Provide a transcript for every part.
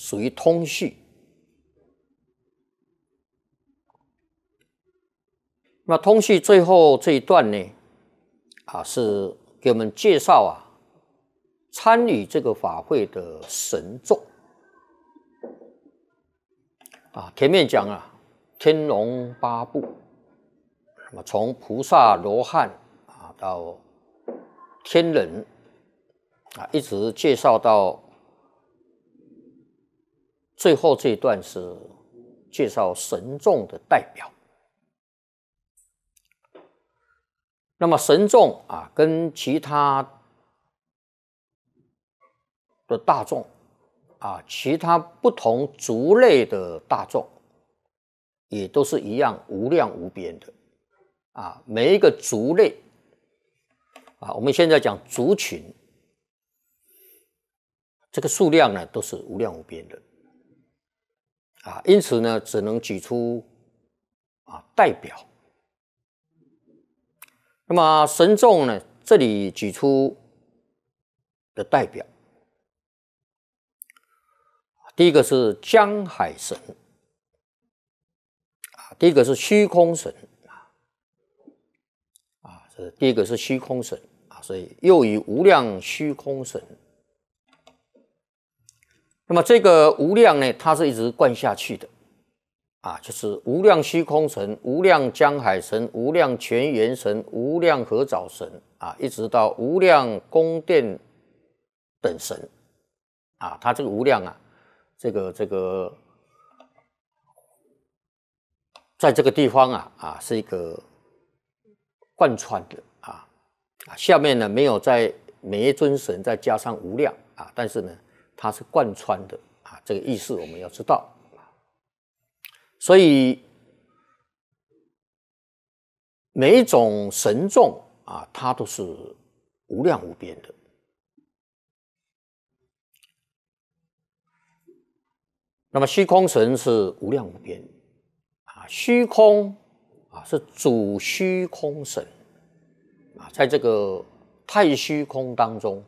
属于通序。那通序最后这一段呢，是给我们介绍参与这个法会的神众。前面讲天龙八部，那么从菩萨罗汉到天人一直介绍到最后这一段是介绍神众的代表。那么神众跟其他的大众其他不同族类的大众也都是一样无量无边的每一个族类我们现在讲族群，这个数量呢都是无量无边的因此呢只能举出代表。那么神众呢这里举出的代表，第一个是江海神第一个是虚空神第一个是虚空神所以又以无量虚空神。那么这个无量呢它是一直贯下去的就是无量虚空神、无量江海神、无量泉源神、无量合沼神一直到无量宫殿等神它这个无量这个在这个地方是一个贯穿的下面呢没有在每一尊神再加上无量但是呢它是贯穿的这个意思我们要知道。所以每一种神众它都是无量无边的。那么虚空神是无量无边虚空是主虚空神在这个太虚空当中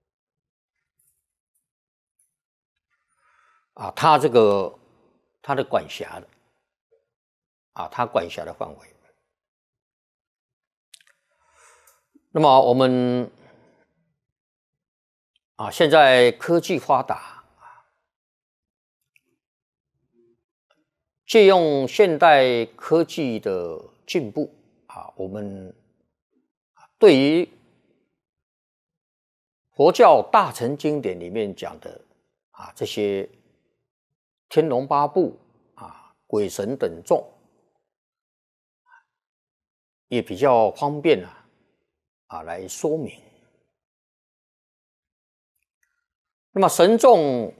它的管辖的它管辖的范围。那么我们现在科技发达借用现代科技的进步我们对于佛教大乘经典里面讲的这些天龙八部鬼神等众也比较方便来说明。那么神众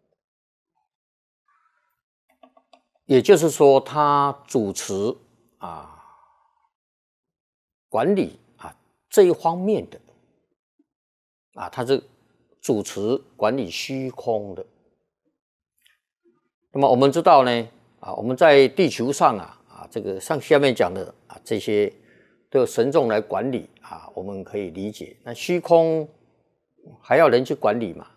也就是说他主持管理这一方面的他是主持管理虚空的。那么我们知道呢我们在地球上这个像下面讲的这些都有神众来管理我们可以理解。那虚空还要人去管理嘛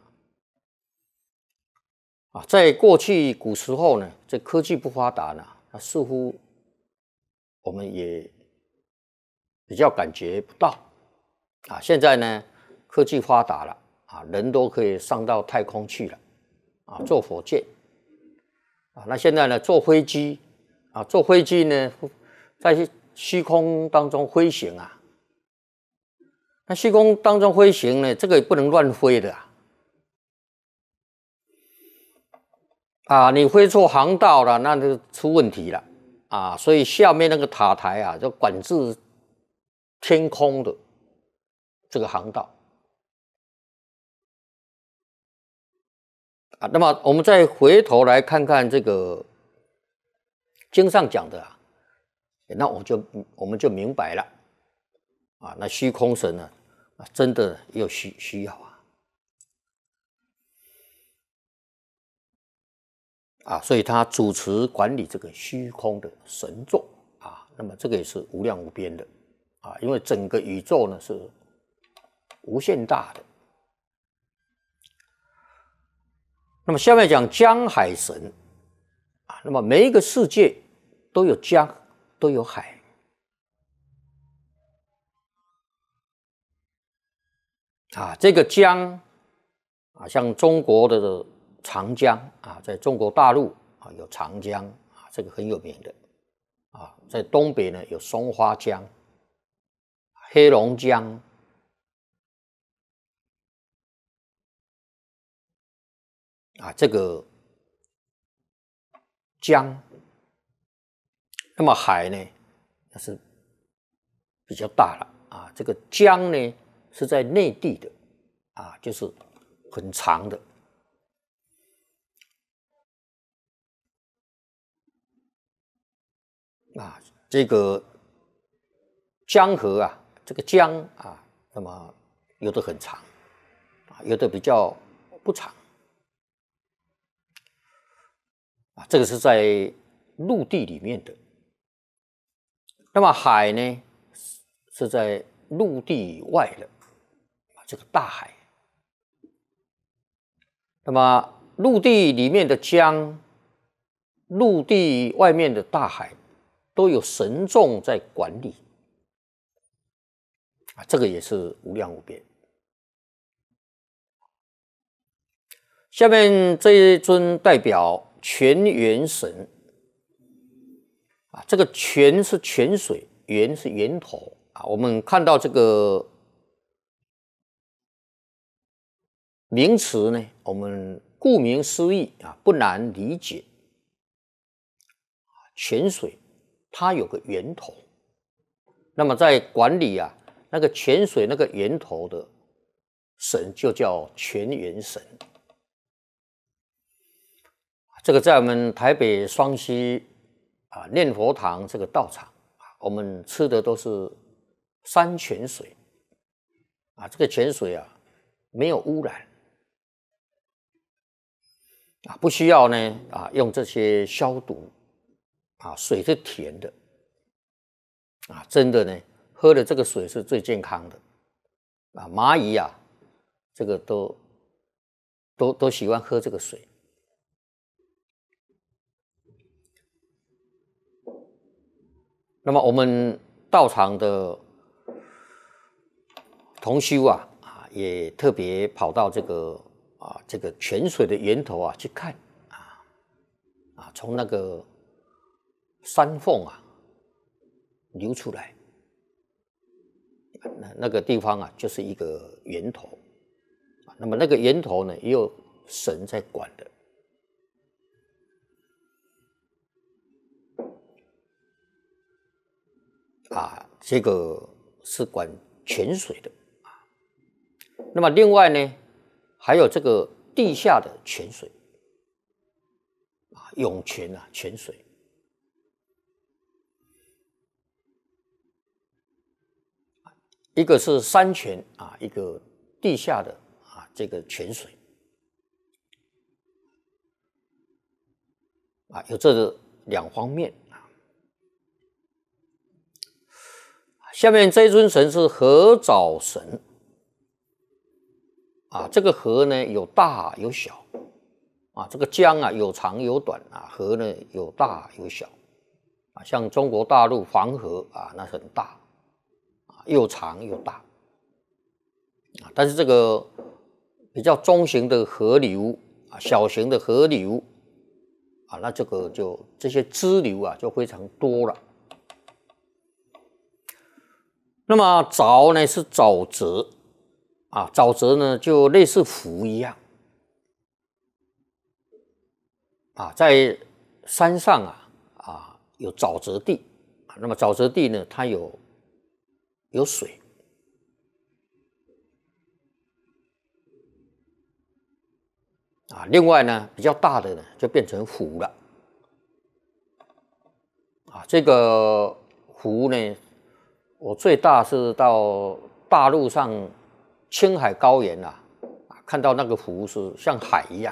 在过去古时候呢这科技不发达呢似乎我们也比较感觉不到现在呢科技发达了人都可以上到太空去了坐火箭那现在呢坐飞机坐飞机呢在虚空当中飞行那虚空当中飞行呢这个也不能乱飞的你飞错航道了那就出问题了所以下面那个塔台就管制天空的这个航道那么我们再回头来看看这个经上讲的那我们就明白了那虚空神呢真的有需要所以他主持管理这个虚空的神众那么这个也是无量无边的因为整个宇宙呢是无限大的。 那么下面讲江海神啊，那么每一个世界都有江，都有海啊。这个江啊，像中国的长江啊，在中国大陆啊有长江啊，这个很有名的啊。在东北呢有松花江、黑龙江啊，这个江。那么海呢，那是比较大了啊。这个江呢是在内地的啊，就是很长的啊。这个江河啊，这个江啊，那么有的很长啊，有的比较不长啊。这个是在陆地里面的。那么海呢，是在陆地以外的这个大海。那么陆地里面的江，陆地外面的大海，都有神众在管理啊，这个也是无量无边。下面这一尊代表泉源神啊，这个泉是泉水，源是源头啊。我们看到这个名词呢，我们顾名思义啊，不难理解。泉水它有个源头，那么在管理啊，那个泉水那个源头的神就叫泉源神。这个在我们台北双溪啊念佛堂这个道场，我们吃的都是山泉水啊，这个泉水啊没有污染啊，不需要呢啊用这些消毒啊，水是甜的啊，真的呢，喝的这个水是最健康的啊，蚂蚁啊，这个都喜欢喝这个水。那么我们道场的同修啊，也特别跑到这个泉水的源头啊去看啊，从那个山缝啊流出来，那个地方啊就是一个源头，那么那个源头呢也有神在管的。啊，这个是管泉水的啊。那么另外呢，还有这个地下的泉水啊，涌泉啊，泉水。一个是山泉啊，一个地下的啊这个泉水啊，有这两方面。下面这一尊神是河沼神啊，这个河呢有大有小啊，这个江啊有长有短啊，河呢有大有小啊，像中国大陆黄河啊，那很大啊，又长又大啊，但是这个比较中型的河流啊，小型的河流啊，那这个就这些支流啊就非常多了。那么沼呢是沼泽啊，沼泽呢就类似湖一样啊，在山上啊有沼泽地，那么沼泽地呢它有水啊，另外呢比较大的呢就变成湖了啊，这个湖呢。我最大是到大陆上青海高原啊，看到那个湖是像海一样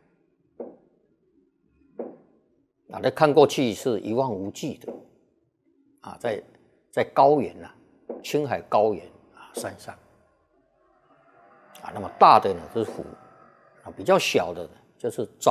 啊，那看过去是一望无际的啊，在高原啊，青海高原啊山上啊，那么大的呢是湖啊，比较小的呢就是